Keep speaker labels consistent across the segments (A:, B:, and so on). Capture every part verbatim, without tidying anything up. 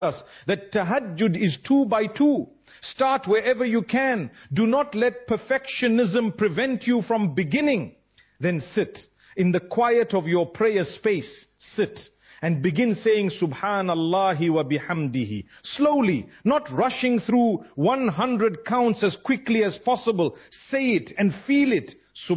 A: us that tahajjud is two by two. Start wherever you can. Do not let perfectionism prevent you from beginning. Then sit in the quiet of your prayer space. Sit and begin saying Subhanallahi wa bihamdihi. Slowly, not rushing through one hundred counts as quickly as possible. Say it and feel it.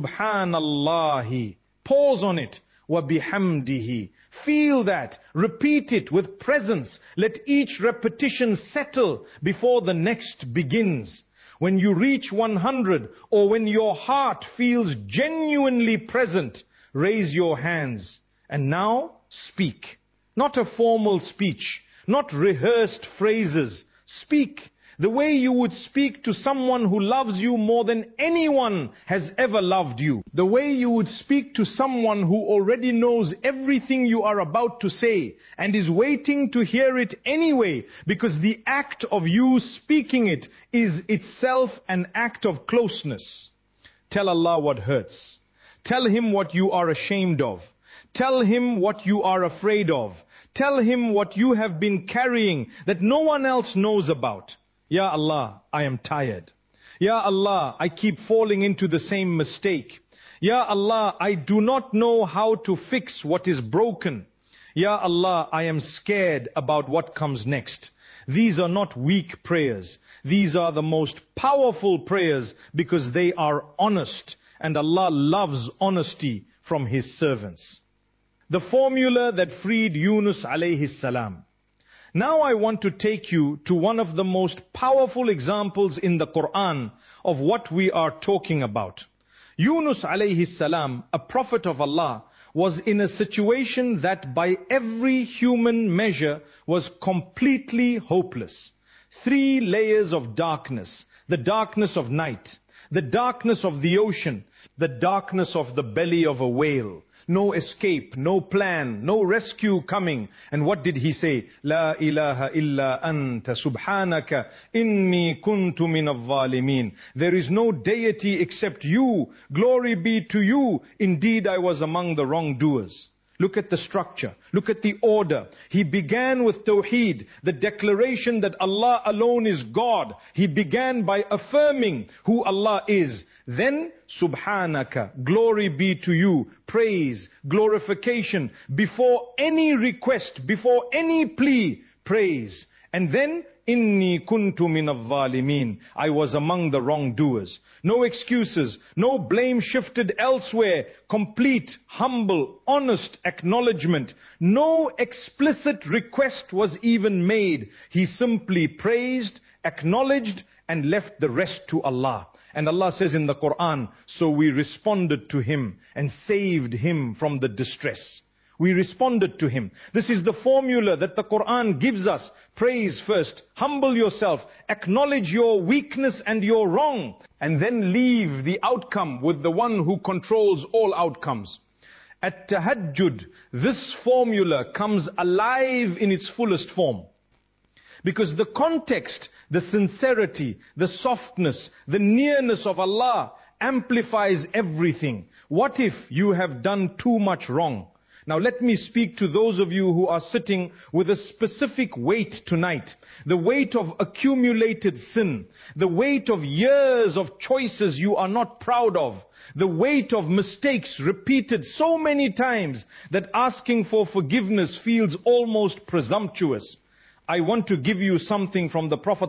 A: Subhanallahi. Pause on it. Wa bihamdihi. Feel that. Repeat it with presence. Let each repetition settle before the next begins. When you reach one hundred, or when your heart feels genuinely present, raise your hands. And now, speak. Not a formal speech, not rehearsed phrases. Speak the way you would speak to someone who loves you more than anyone has ever loved you. The way you would speak to someone who already knows everything you are about to say and is waiting to hear it anyway, because the act of you speaking it is itself an act of closeness. Tell Allah what hurts. Tell Him what you are ashamed of. Tell Him what you are afraid of. Tell Him what you have been carrying that no one else knows about. Ya Allah, I am tired. Ya Allah, I keep falling into the same mistake. Ya Allah, I do not know how to fix what is broken. Ya Allah, I am scared about what comes next. These are not weak prayers. These are the most powerful prayers because they are honest. And Allah loves honesty from His servants. The formula that freed Yunus alayhi salam. Now I want to take you to one of the most powerful examples in the Quran of what we are talking about. Yunus alayhi salam, a prophet of Allah, was in a situation that by every human measure was completely hopeless. Three layers of darkness. The darkness of night, the darkness of the ocean, the darkness of the belly of a whale. No escape, no plan, no rescue coming. And what did he say? La ilaha illa anta subhanaka inni kuntu min al-zalimin. There is no deity except you. Glory be to you. Indeed, I was among the wrongdoers. Look at the structure. Look at the order. He began with Tawheed, the declaration that Allah alone is God. He began by affirming who Allah is. Then, Subhanaka, glory be to you, praise, glorification, before any request, before any plea, praise. And then, Inni kuntu min al-zalimin. I was among the wrongdoers. No excuses, no blame shifted elsewhere. Complete, humble, honest acknowledgement. No explicit request was even made. He simply praised, acknowledged, and left the rest to Allah. And Allah says in the Quran, so we responded to him and saved him from the distress. We responded to him. This is the formula that the Quran gives us. Praise first. Humble yourself. Acknowledge your weakness and your wrong. And then leave the outcome with the one who controls all outcomes. At tahajjud, this formula comes alive in its fullest form. Because the context, the sincerity, the softness, the nearness of Allah amplifies everything. What if you have done too much wrong? Now let me speak to those of you who are sitting with a specific weight tonight. The weight of accumulated sin. The weight of years of choices you are not proud of. The weight of mistakes repeated so many times that asking for forgiveness feels almost presumptuous. I want to give you something from the Prophet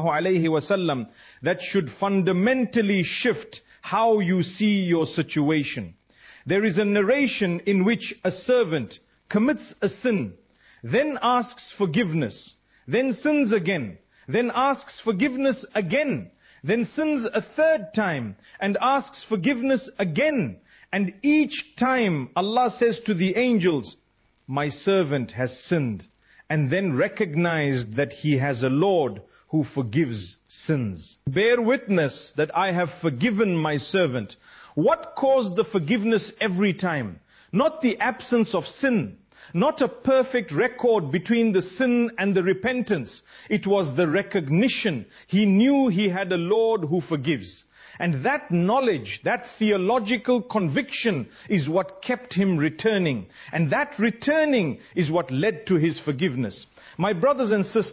A: ﷺ that should fundamentally shift how you see your situation. There is a narration in which a servant commits a sin, then asks forgiveness, then sins again, then asks forgiveness again, then sins a third time and asks forgiveness again. And each time Allah says to the angels, my servant has sinned, and then recognized that he has a Lord who forgives sins. Bear witness that I have forgiven my servant. What caused the forgiveness every time? Not the absence of sin, not a perfect record between the sin and the repentance. It was the recognition. He knew he had a Lord who forgives. And that knowledge, that theological conviction is what kept him returning. And that returning is what led to his forgiveness. My brothers and sisters,